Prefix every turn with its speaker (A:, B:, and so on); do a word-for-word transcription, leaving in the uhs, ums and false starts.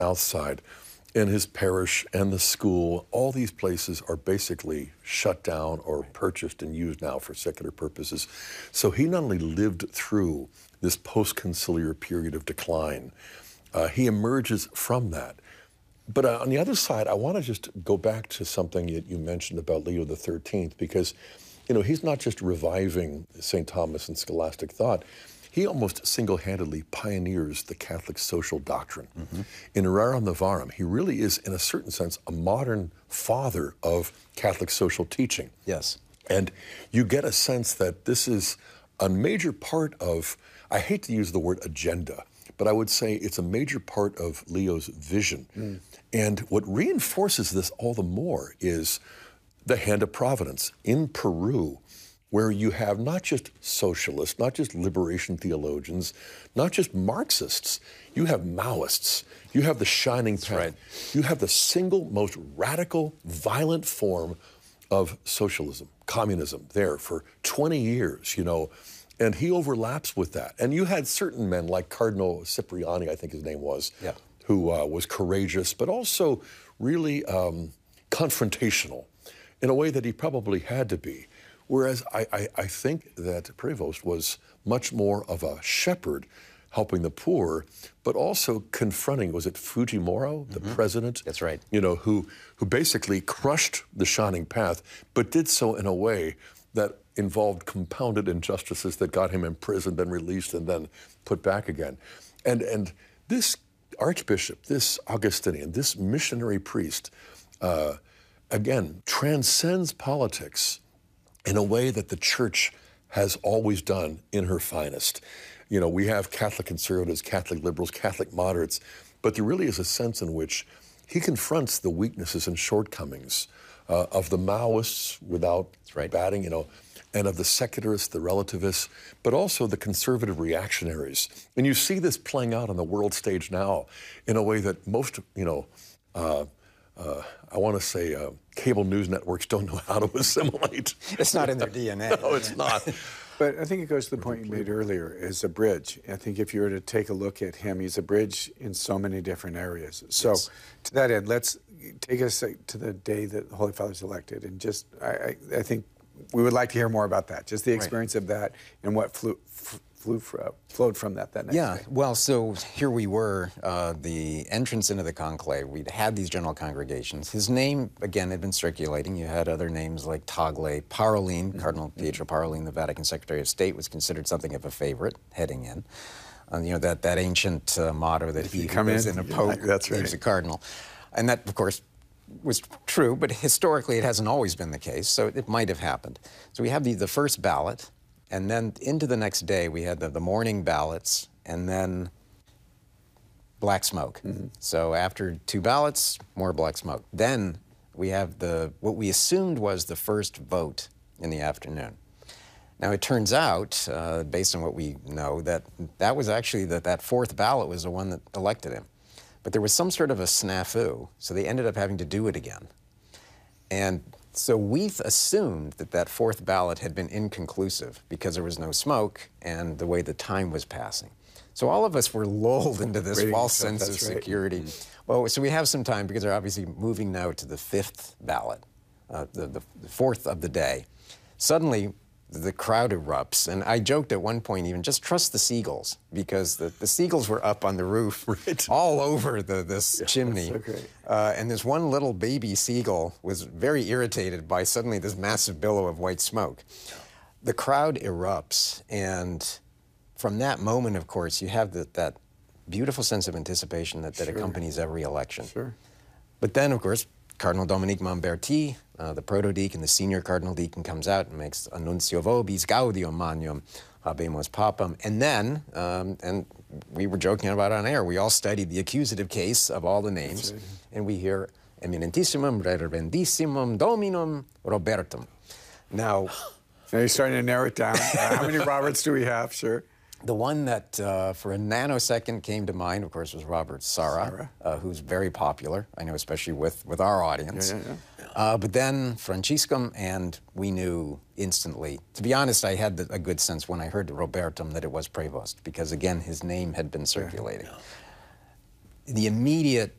A: south side. And his parish and the school, all these places are basically shut down or purchased and used now for secular purposes. So he not only lived through this post-conciliar period of decline, uh, he emerges from that. But uh, on the other side, I want to just go back to something that you mentioned about Leo the thirteenth, because, you know, he's not just reviving Saint Thomas and scholastic thought. He almost single-handedly pioneers the Catholic social doctrine. Mm-hmm. In Rerum Novarum, he really is, in a certain sense, a modern father of Catholic social teaching.
B: Yes.
A: And you get a sense that this is a major part of, I hate to use the word agenda, but I would say it's a major part of Leo's vision. Mm. And what reinforces this all the more is the hand of providence. In Peru, where you have not just socialists, not just liberation theologians, not just Marxists, you have Maoists, you have the Shining Path, right. You have the single most radical, violent form of socialism, communism, there for twenty years, you know, and he overlaps with that. And you had certain men like Cardinal Cipriani, I think his name was,
B: yeah.
A: who uh, was courageous, but also really um, confrontational in a way that he probably had to be. Whereas I, I, I think that Prevost was much more of a shepherd helping the poor, but also confronting, was it Fujimori, the mm-hmm. president?
B: That's right.
A: You know, who, who basically crushed the Shining Path, but did so in a way that involved compounded injustices that got him imprisoned, then released, and then put back again. And, and this archbishop, this Augustinian, this missionary priest, uh, again, transcends politics in a way that the church has always done in her finest. You know, we have Catholic conservatives, Catholic liberals, Catholic moderates, but there really is a sense in which he confronts the weaknesses and shortcomings uh, of the Maoists without
B: right.
A: batting, you know, and of the secularists, the relativists, but also the conservative reactionaries. And you see this playing out on the world stage now in a way that most, you know, uh, Uh, I want to say uh, cable news networks don't know how to assimilate.
B: It's not in their D N A.
A: No, it's not.
C: But I think it goes to the point you made earlier, is a bridge. I think if you were to take a look at him, he's a bridge in so many different areas. So
B: yes.
C: to that end, let's take us to the day that the Holy Father's elected. And just, I, I, I think we would like to hear more about that, just the experience right. of that and what flew, flew for, flowed from that that next
B: yeah,
C: day.
B: well, so here we were, uh, the entrance into the conclave. We'd had these general congregations. His name, again, had been circulating. You had other names like Tagle. Parolin, mm-hmm. Cardinal Pietro Parolin, the Vatican Secretary of State, was considered something of a favorite heading in. Uh, you know, that, that ancient uh, motto that if he who goes in a pope
C: that's right.
B: leaves a cardinal. And that, of course, was true, but historically it hasn't always been the case, so it might have happened. So we have the, the first ballot, and then into the next day we had the, the morning ballots, and then black smoke. Mm-hmm. So after two ballots, more black smoke. Then we have the what we assumed was the first vote in the afternoon. Now it turns out, uh, based on what we know, that that was actually, that that fourth ballot was the one that elected him. But there was some sort of a snafu, so they ended up having to do it again. And so we've assumed that that fourth ballot had been inconclusive because there was no smoke and the way the time was passing. So all of us were lulled into this
C: Waiting
B: false
C: stuff,
B: sense of
C: right.
B: security. Mm-hmm. Well, so we have some time because they're obviously moving now to the fifth ballot, uh, the, the, the fourth of the day. Suddenly, the crowd erupts, and I joked at one point even, just trust the seagulls, because the, the seagulls were up on the roof
A: right.
B: all over the, this
C: yeah,
B: chimney.
C: That's so great.
B: Uh, and this one little baby seagull was very irritated by suddenly this massive billow of white smoke. The crowd erupts, and from that moment, of course, you have the, that beautiful sense of anticipation that, that sure. accompanies every election.
C: Sure.
B: But then, of course, Cardinal Dominique Mamberti, uh, the proto-deacon, the senior cardinal deacon, comes out and makes Annuncio Vobis Gaudium Magnum Habemus Papam. And then, um, and we were joking about it on air, we all studied the accusative case of all the names, right. and we hear Eminentissimum Reverendissimum Dominum Robertum. Now,
C: now you're starting to narrow it down. Uh, how many Roberts do we have? Sure.
B: The one that, uh, for a nanosecond, came to mind, of course, was Robert Sarra,
C: Sarra.
B: Uh, who's very popular, I know, especially with, with our audience.
C: Yeah, yeah, yeah.
B: Uh, but then Franciscum, and we knew instantly. To be honest, I had the, a good sense when I heard Robertum that it was Prevost, because, again, his name had been circulating. Yeah, yeah. The immediate